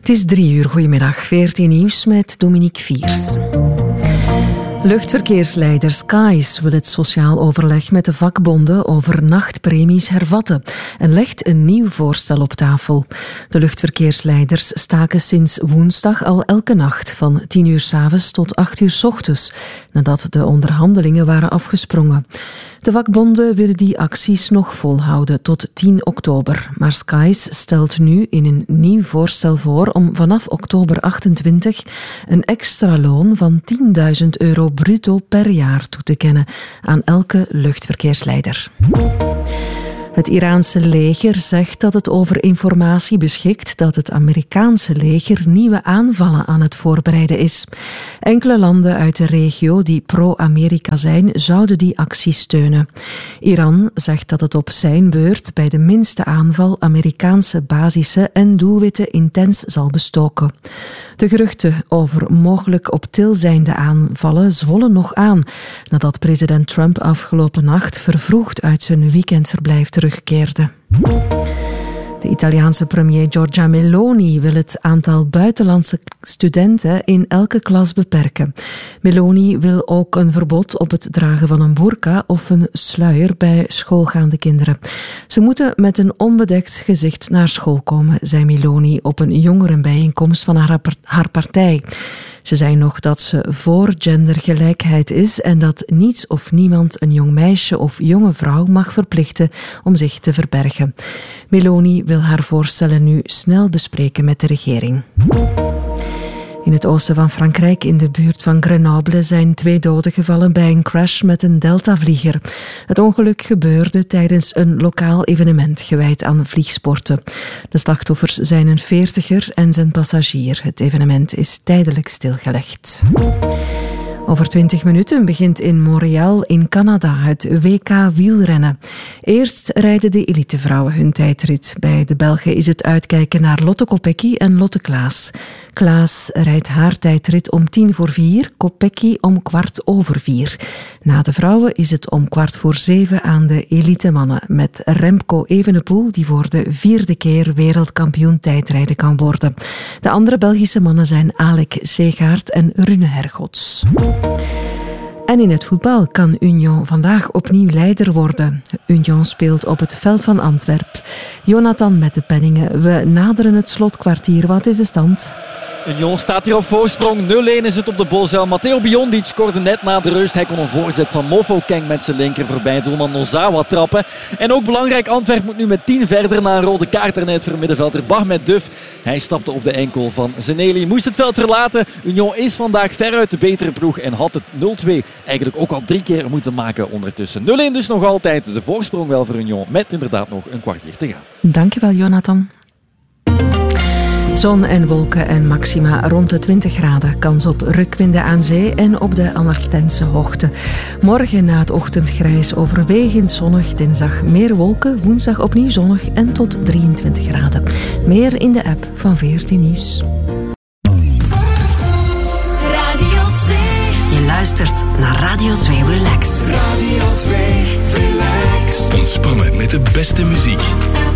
Het is 3 uur. Goedemiddag. 14 nieuws met Dominique Viers. Luchtverkeersleider Skies wil het sociaal overleg met de vakbonden over nachtpremies hervatten en legt een nieuw voorstel op tafel. De luchtverkeersleiders staken sinds woensdag al elke nacht van 10 uur 's avonds tot 8 uur 's ochtends, nadat de onderhandelingen waren afgesprongen. De vakbonden willen die acties nog volhouden tot 10 oktober. Maar Skies stelt nu in een nieuw voorstel voor om vanaf oktober 28 een extra loon van €10.000 bruto per jaar toe te kennen aan elke luchtverkeersleider. Het Iraanse leger zegt dat het over informatie beschikt dat het Amerikaanse leger nieuwe aanvallen aan het voorbereiden is. Enkele landen uit de regio die pro-Amerika zijn, zouden die actie steunen. Iran zegt dat het op zijn beurt bij de minste aanval Amerikaanse basissen en doelwitten intens zal bestoken. De geruchten over mogelijk op til zijnde aanvallen zwollen nog aan, nadat president Trump afgelopen nacht vervroegd uit zijn weekendverblijf terugkeerde. De Italiaanse premier Giorgia Meloni wil het aantal buitenlandse studenten in elke klas beperken. Meloni wil ook een verbod op het dragen van een burka of een sluier bij schoolgaande kinderen. Ze moeten met een onbedekt gezicht naar school komen, zei Meloni op een jongerenbijeenkomst van haar partij. Ze zei nog dat ze voor gendergelijkheid is en dat niets of niemand een jong meisje of jonge vrouw mag verplichten om zich te verbergen. Meloni wil haar voorstellen nu snel bespreken met de regering. In het oosten van Frankrijk, in de buurt van Grenoble, zijn 2 doden gevallen bij een crash met een Delta-vlieger. Het ongeluk gebeurde tijdens een lokaal evenement gewijd aan vliegsporten. De slachtoffers zijn een 40er en zijn passagier. Het evenement is tijdelijk stilgelegd. Over 20 minuten begint in Montreal in Canada het WK wielrennen. Eerst rijden de elitevrouwen hun tijdrit. Bij de Belgen is het uitkijken naar Lotte Kopecky en Lotte Klaas. Klaas rijdt haar tijdrit om 4:10, Kopecky om 4:15. Na de vrouwen is het om 6:15 aan de elitemannen met Remco Evenepoel, die voor de 4e keer wereldkampioen tijdrijden kan worden. De andere Belgische mannen zijn Alec Segaert en Rune Hergots. En in het voetbal kan Union vandaag opnieuw leider worden. Union speelt op het veld van Antwerpen. Jonathan met de penningen. We naderen het slotkwartier. Wat is de stand? Union staat hier op voorsprong. 0-1 is het op de Bolzel. Matteo Biondic scoorde net na de rust. Hij kon een voorzet van Mofo Keng met zijn linker voorbij doelman Nozawa trappen. En ook belangrijk, Antwerpen moet nu met 10 verder na een rode kaart ernet voor middenvelder Bahmet Duf. Hij stapte op de enkel van Zeneli. Moest het veld verlaten. Union is vandaag veruit de betere ploeg en had het 0-2 eigenlijk ook al 3 keer moeten maken ondertussen. 0-1 dus nog altijd. De voorsprong wel voor Union met inderdaad nog een kwartier te gaan. Dankjewel, Jonathan. Zon en wolken en maxima rond de 20 graden. Kans op rukwinden aan zee en op de Anartense hoogte. Morgen na het ochtendgrijs overwegend zonnig. Dinsdag meer wolken, woensdag opnieuw zonnig en tot 23 graden. Meer in de app van 14 Nieuws. Radio 2. Je luistert naar Radio 2 Relax. Radio 2 Relax. Ontspannen met de beste muziek.